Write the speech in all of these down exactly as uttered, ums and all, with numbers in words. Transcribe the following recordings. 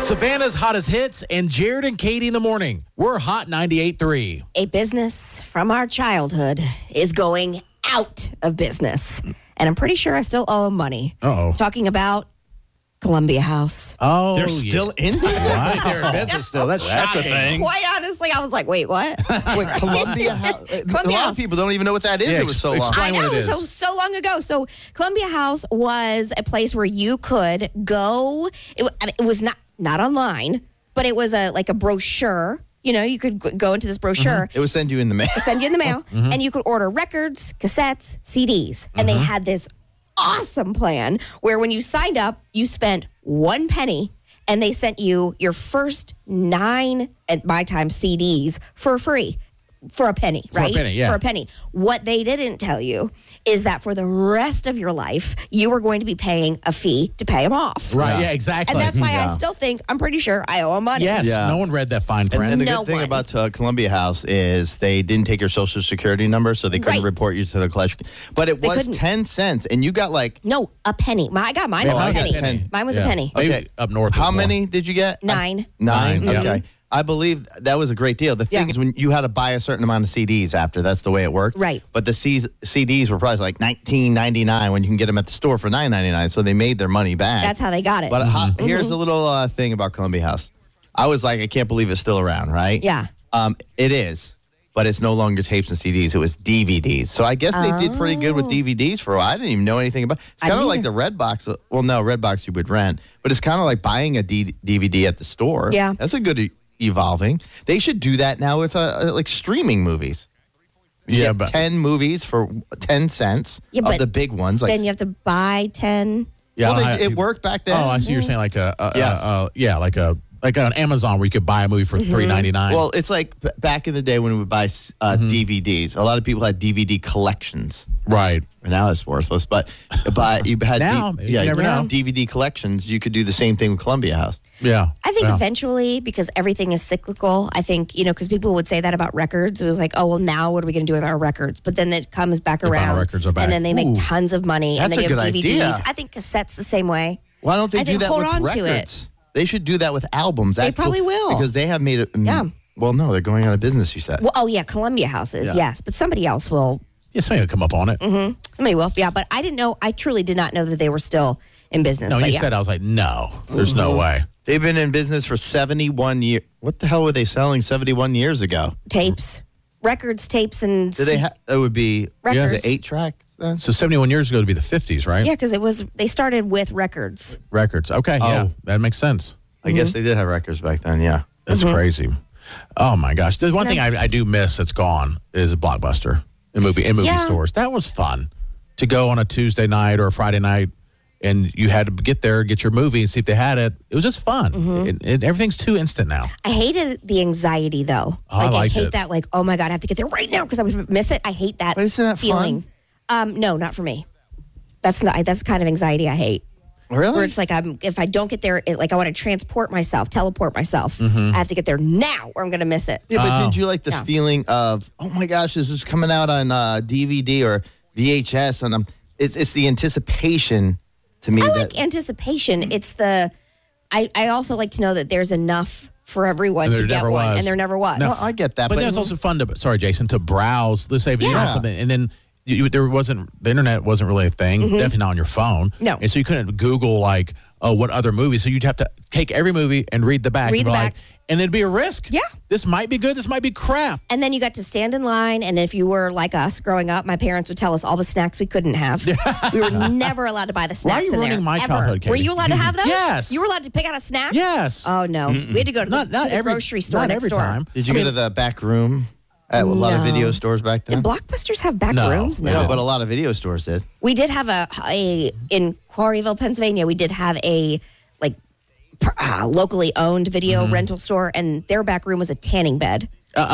Savannah's hottest hits and Jared and Katie in the morning. We're Hot ninety-eight point three. A business from our childhood is going out of business. And I'm pretty sure I still owe them money. Uh-oh. Talking about Columbia House. Oh, They're yeah. still in business. They're in business still. That's, That's a shocking. thing. Quite honestly, I was like, wait, what? Wait, Columbia House. A Columbia lot House. of people don't even know what that is. Yeah, it was so ex- long. explain I know, what it is. so so long ago. So Columbia House was a place where you could go. It, wa- I mean, it was not not online, but it was a like a brochure. You know, you could g- go into this brochure, It would send you in the mail. send you in the mail, Mm-hmm. and you could order records, cassettes, C Ds. And they had this awesome plan where when you signed up, you spent one penny and they sent you your first nine, at my time, C Ds for free. For a penny, a right? penny, yeah. For a penny. What they didn't tell you is that for the rest of your life, you were going to be paying a fee to pay them off. Right, yeah, exactly. And that's why I Yeah. still think, I'm pretty sure I owe them money. Yes, Yeah. no one read that fine print. And, and the No good thing one. about uh, Columbia House is they didn't take your social security number, so they couldn't Right. report you to the collection. But it They was couldn't. ten cents, and you got like, No, a penny. My, I got mine Yeah, was I a got penny. ten. Mine was Yeah. a penny. Maybe Okay. up north. how it's more. many did you get? Nine. Nine? Nine, Okay. yeah. I believe that was a great deal. The thing Yeah. is, when you had to buy a certain amount of C Ds after, that's the way it worked. Right. But the C- CDs were probably like nineteen ninety-nine when you can get them at the store for nine ninety-nine. So they made their money back. That's how they got it. But how, Mm-hmm. here's a little uh, thing about Columbia House. I was like, I can't believe it's still around, right? Yeah. Um, it is, but it's no longer tapes and C Ds. It was D V Ds. So I guess they did pretty good with D V Ds for a while. I didn't even know anything about. It's I kind of didn't like the Red Box. Well, no, Red Box you would rent, but it's kind of like buying a D- DVD at the store. Yeah. That's a good e- evolving. They should do that now with uh, uh, like streaming movies. You Yeah, get but ten movies for ten cents Yeah, of but the big ones. Like, then you have to buy ten. Yeah, well, I- they, it worked back then. Oh, I see. You're saying like a, a, Yes. a, a yeah, like a like on Amazon where you could buy a movie for three ninety nine. Well, it's like b- back in the day when we would buy uh, Mm-hmm. D V Ds. A lot of people had D V D collections. right. Now it's worthless, but but you had Now, D- you yeah, never know. D V D collections. You could do the same thing with Columbia House. Yeah. I think yeah. eventually, because everything is cyclical, I think, you know, because people would say that about records. It was like, oh, well, now what are we going to do with our records? But then it comes back Your vinyl around. records are back. And then they make Ooh. tons of money. That's and they a give good D V Ds. idea. I think cassettes the same way. Why don't they I do think that hold with on to it. records? They should do that with albums. They actual- probably will. because they have made it. mm, Yeah. Well, no, they're going out of business. You said. Well, oh, yeah, Columbia houses, Yeah. yes. But somebody else will. Yeah, somebody will come up on it. Mm-hmm. Somebody will. Yeah, but I didn't know. I truly did not know that they were still in business. No, but you yeah. said I was like, no, there's Mm-hmm. no way. They've been in business for seventy-one years. What the hell were they selling seventy-one years ago? Tapes, records, tapes, and. Did they? Ha- that would be Records. the eight track. Then? So seventy-one years ago to be the fifties, right? Yeah, because it was. They started with records. Records. Okay, yeah, Oh. that makes sense. I guess they did have records back then. Yeah. That's Mm-hmm. crazy. Oh my gosh! The one thing I, I do miss that's gone is Blockbuster in movie in movie Yeah. stores. That was fun to go on a Tuesday night or a Friday night, and you had to get there, get your movie, and see if they had it. It was just fun. Mm-hmm. It, it, everything's too instant now. I hated the anxiety though. Oh, I like I, liked hate it. that. Like, oh my god, I have to get there right now because I would miss it. I hate that. But isn't that feeling. Um, no, not for me. That's not. That's the kind of anxiety I hate. Really? Where it's like I'm. If I don't get there, it, like I want to transport myself, teleport myself. Mm-hmm. I have to get there now, or I'm going to miss it. Yeah, but Oh. didn't you like this Yeah. feeling of, oh my gosh, this is coming out on uh, D V D or V H S, and um, it's it's the anticipation to me I that like anticipation. It's the. I I also like to know that there's enough for everyone And to there get never one, was. and there never was. No, I get that, But, but, then it's also fun to sorry, Jason, to browse. Let's say if you Yeah. have something, and then you, you- there wasn't the internet wasn't really a thing. Definitely not on your phone. Mm-hmm. No. and so you couldn't Google like, oh, what other movies? So you'd have to take every movie and read the back. Read and the be back. like- and it'd be a risk. Yeah. this might be good. This might be crap. And then you got to stand in line, and if you were like us growing up, my parents would tell us all the snacks we couldn't have. We were never allowed to buy the snacks Why are you in there. ruining my ever. childhood, Were Katie? you allowed to have those? Yes. You were allowed to pick out a snack? Yes. Oh, no. We had to go to the, not not to the every grocery store Not next every door. time. Did you I go mean, to the back room at a lot of No. video stores back then? Did Blockbusters have back No. rooms? They No. No, but a lot of video stores did. We did have a, a in Quarryville, Pennsylvania. We did have a like per- uh, locally owned video Mm-hmm. rental store, and their back room was a tanning bed.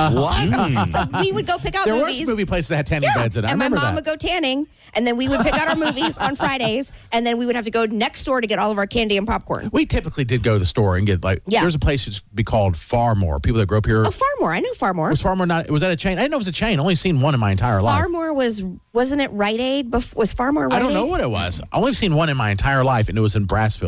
What? So we would go pick out there were movies. some movie places that had tanning Yeah, beds in it. I and my remember mom that. would go tanning, and then we would pick out our movies on Fridays, and then we would have to go next door to get all of our candy and popcorn. We typically did go to the store and get like. Yeah. There's a place that used to be called Farmore. People that grew up here. Oh, Farmore! I know Farmore. Was Farmore not? Was that a chain? I didn't know it was a chain. Only seen one in my entire life. Farmore was wasn't it Rite Aid? Bef- was Farmore Rite I don't know Aid? what it was. I only seen one in my entire life, and it was in Brassfield.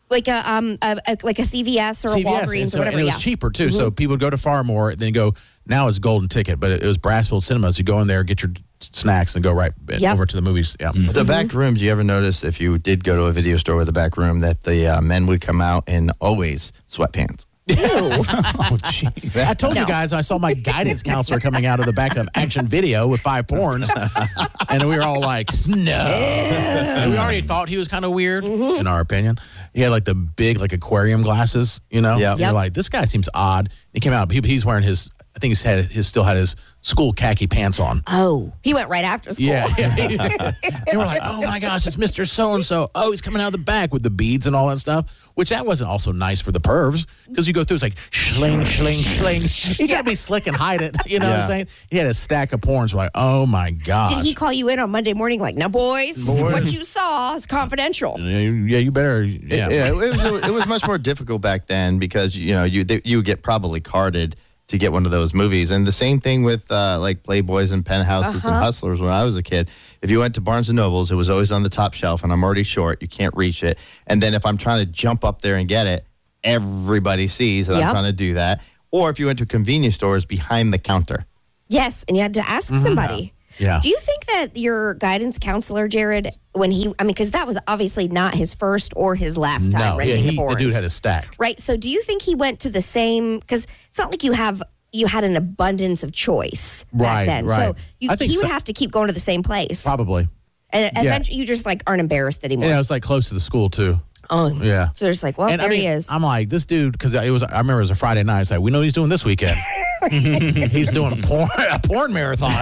Like a um a, a, like a C V S or C V S, a Walgreens and so- or whatever. And it was yeah. cheaper too. So people would go to Farmore, then go. Now it's Golden Ticket, but it was Brassfield Cinemas. You go in there, get your snacks, and go right Yep. over to the movies. Yeah. The back room, do you ever notice if you did go to a video store with the back room that the uh, men would come out in always sweatpants? Oh, gee. I told No. you guys I saw my guidance counselor coming out of the back of Action Video with five porns, and we were all like, "No." And we already thought he was kind of weird, in our opinion. He had like the big like aquarium glasses, you know. Yep. And you're Yep. like, this guy seems odd. He came out. He, he's wearing his. I think he's had his still had his school khaki pants on. Oh, he went right after school. Yeah. And we're like, oh my gosh, it's Mister So-and-so. Oh, he's coming out of the back with the beads and all that stuff, which that wasn't also nice for the pervs because you go through, it's like schling, schling, schling. You got to be slick and hide it. You know what Yeah. I'm saying? He had a stack of porns. We're like, oh my gosh. Did he call you in on Monday morning like, now, boys, what you saw is confidential? Yeah, yeah, you better. Yeah. Yeah, it, was, it was much more difficult back then because, you know, you they, you would get probably carded to get one of those movies. And the same thing with uh, like Playboys and Penthouses and Hustlers when I was a kid. If you went to Barnes and Nobles, it was always on the top shelf, and I'm already short. You can't reach it. And then if I'm trying to jump up there and get it, everybody sees that Yep. I'm trying to do that. Or if you went to convenience stores, behind the counter. Yes, and you had to ask somebody. Yeah. Do you think that your guidance counselor, Jared, when he, I mean, because that was obviously not his first or his last time No, yeah, renting he, the the porns. dude had a stack. Right. So do you think he went to the same, because it's not like you have, you had an abundance of choice back Right, then. right. So you, I think he would so- have to keep going to the same place. Probably. And yeah. eventually you just like aren't embarrassed anymore. Yeah, it was like close to the school too. Oh, Yeah. So there's like, well, And there I mean, he is. I'm like, this dude, because it was, I remember it was a Friday night. It's like, we know what he's doing this weekend. He's doing a porn, a porn marathon.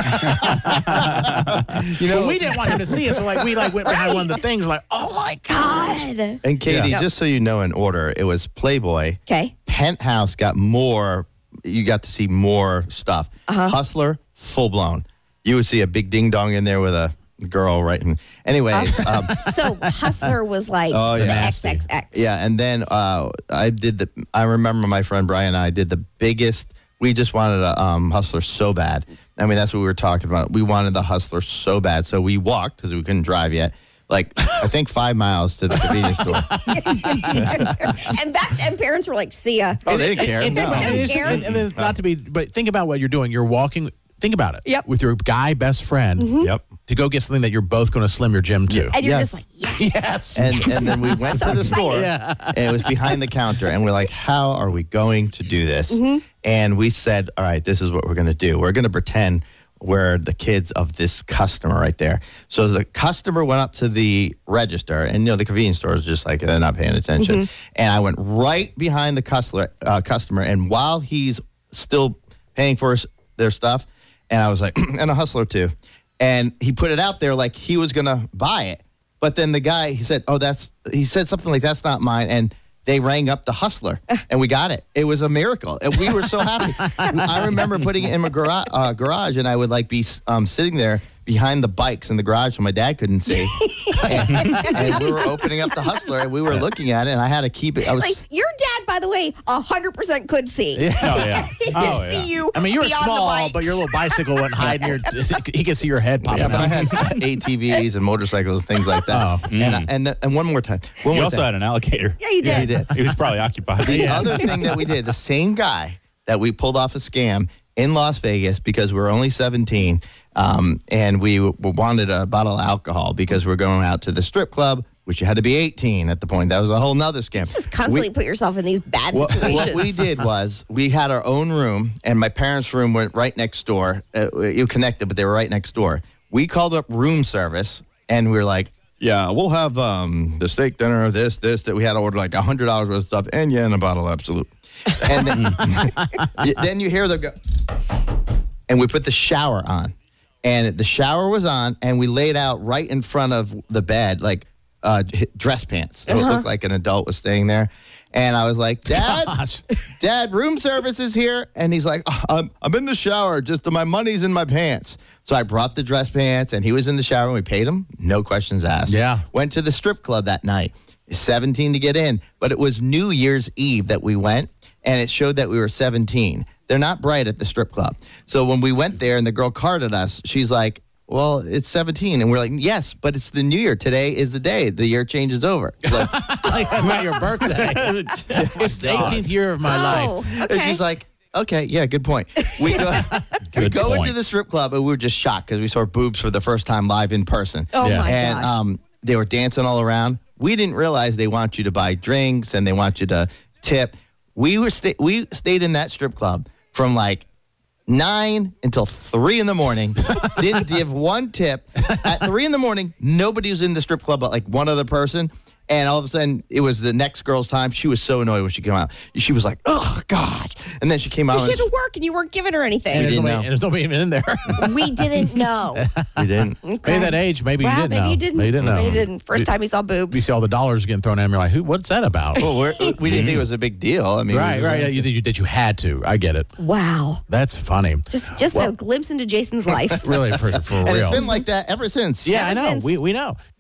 you know, we didn't want him to see it, so like we like went behind one of the things. We're like, oh my god. God. And Katie, Yeah. just so you know in order, it was Playboy. Okay. Penthouse got more, you got to see more stuff. Uh-huh. Hustler, full blown. You would see a big ding dong in there with a girl writing. Anyways, um, So Hustler was like Oh, yeah. the Nasty. X X X. yeah, and then uh, I did the, I remember my friend Brian and I did the biggest, we just wanted a um, Hustler so bad. I mean, that's what we were talking about. We wanted the Hustler so bad. So we walked, because we couldn't drive yet, like, I think five miles to the convenience store. And back then parents were like, see ya. Oh, they didn't care. And, No. and, and it's- care. and- and it's not to be, but think about what you're doing. You're walking. Think about it. Yep. With your guy best friend. Yep. To go get something that you're both going to slim your gym to. And you're Yes. just like, yes. Yes. And and then we went So to the store, excited. and it was behind the counter, and we're like, "How are we going to do this?" Mm-hmm. And we said, "All right, this is what we're going to do. We're going to pretend we're the kids of this customer right there." So the customer went up to the register, and you know the convenience store is just like they're not paying attention. Mm-hmm. And I went right behind the customer, uh, customer, and while he's still paying for his, their stuff, and I was like, "And a Hustler too." And he put it out there like he was going to buy it. But then the guy, he said, oh, that's, he said something like, that's not mine. And they rang up the Hustler and we got it. It was a miracle. And we were so happy. I remember putting it in my garage, uh, garage and I would like be um, sitting there behind the bikes in the garage so my dad couldn't see. and, and we were opening up the Hustler and we were looking at it and I had to keep it. I was Like your dad, by the way, a hundred percent could see. Yeah. Oh, yeah. He could Oh, yeah. see you. I mean, you were beyond the small, bike. but your little bicycle wasn't hiding your. He could see your head popping Yeah, but out. I had A T Vs and motorcycles and things like that. Oh. And, I- and, th- and one more time. One You more also thing. had an alligator. Yeah, you did. Yeah, he did. He was probably occupied. The other thing that we did, the same guy that we pulled off a scam in Las Vegas because we were only seventeen, um, and we w- wanted a bottle of alcohol because we are going out to the strip club, which you had to be eighteen at the point. That was a whole nother scam. Just constantly We- put yourself in these bad what, situations. what we did was we had our own room, and my parents' room went right next door. Uh, you connected, but they were right next door. We called up room service, and we were like, "Yeah, we'll have um, the steak dinner, this, this, that." We had to order like a hundred dollars worth of stuff, and yeah, and a bottle of Absolute. And then, y- then you hear them go, and we put the shower on, and the shower was on, and we laid out right in front of the bed, like uh, dress pants. So it looked like an adult was staying there. And I was like, Dad, Gosh. Dad, room service is here. And he's like, oh, I'm, I'm in the shower. Just my money's in my pants. So I brought the dress pants, and he was in the shower, and we paid him. No questions asked. Yeah. Went to the strip club that night. seventeen to get in. But it was New Year's Eve that we went, and it showed that we were seventeen. They're not bright at the strip club. So when we went there and the girl carded us, she's like, well, it's seventeen. And we're like, yes, but it's the new year. Today is the day. The year changes over. Like, Like, it's not your birthday. It's the eighteenth year of my Oh, life. okay. And she's like, okay, yeah, good point. We go, we Good go point. into the strip club and we were just shocked because we saw boobs for the first time live in person. Oh Yeah. my and gosh. um, they were dancing all around. We didn't realize they want you to buy drinks and they want you to tip. We were sta- we stayed in that strip club from like nine until three in the morning. Didn't give one tip. At three in the morning, nobody was in the strip club but like one other person. And all of a sudden, it was the next girl's time. She was so annoyed when she came out. She was like, "Oh gosh!" And then she came out. She And had to work and you weren't giving her And anything. there's, didn't nobody, know. and there's nobody even in there. We didn't know. she didn't. Okay. Maybe that age, maybe you Wow, didn't maybe know. you didn't. Maybe you didn't know. Maybe you didn't. First You- time he saw boobs. You see all the dollars getting thrown at him. You're like, who? What's that about? Well, we're, we didn't think it was a big deal. I mean, right, we- right. Yeah, you, you, that you had to. I get it. Wow. That's funny. Just just a glimpse into Jason's life. Really, for, for And real. it's been like that ever since. yeah, I Ever know. since. We, we know.